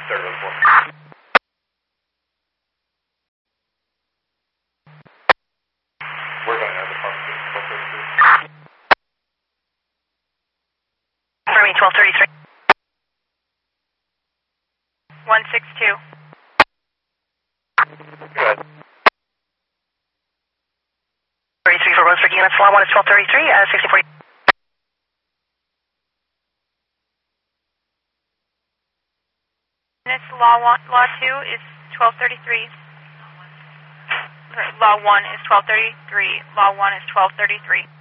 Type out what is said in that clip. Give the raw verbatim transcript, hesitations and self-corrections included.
Third one, four. We're going to have the department twelve thirty-three. For me, twelve thirty-three. one six two. Good. thirty-three for Roseford units. Law one is twelve thirty-three, uh, sixty forty. Units, law one, law two is twelve thirty-three. Law one is twelve thirty-three. Law one is twelve thirty-three.